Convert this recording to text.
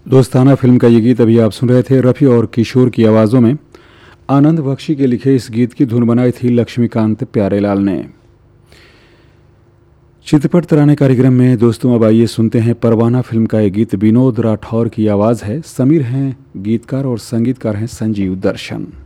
दोस्ताना फिल्म का ये गीत अभी आप सुन रहे थे रफ़ी और किशोर की आवाज़ों में। आनंद बख्शी के लिखे इस गीत की धुन बनाई थी लक्ष्मीकांत प्यारेलाल ने। चित्रपट तराने कार्यक्रम में दोस्तों अब आइए सुनते हैं परवाना फिल्म का ये गीत। विनोद राठौर की आवाज़ है, समीर हैं गीतकार और संगीतकार हैं संजीव दर्शन।